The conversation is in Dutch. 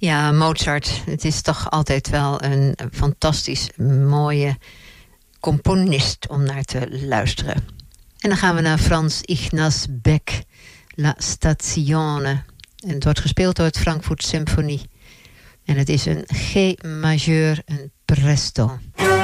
Ja, Mozart. Het is toch altijd wel een fantastisch mooie componist om naar te luisteren. En dan gaan we naar Frans Ignaz Beck, La Stazione. En het wordt gespeeld door het Frankfurt Symphony. En het is een G majeur, een presto.